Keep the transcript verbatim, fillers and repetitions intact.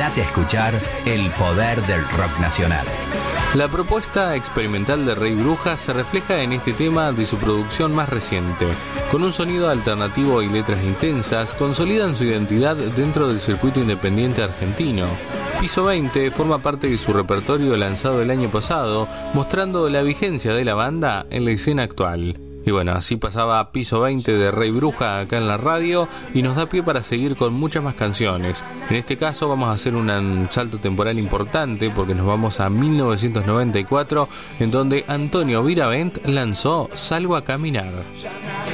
Quédate a escuchar el poder del rock nacional. La propuesta experimental de Rey Bruja se refleja en este tema de su producción más reciente. Con un sonido alternativo y letras intensas, consolidan su identidad dentro del circuito independiente argentino. Piso veinte forma parte de su repertorio lanzado el año pasado, mostrando la vigencia de la banda en la escena actual. Y bueno, así pasaba Piso veinte de Rey Bruja acá en la radio y nos da pie para seguir con muchas más canciones. En este caso vamos a hacer un, un salto temporal importante porque nos vamos a mil novecientos noventa y cuatro, en donde Antonio Viravent lanzó Salgo a Caminar.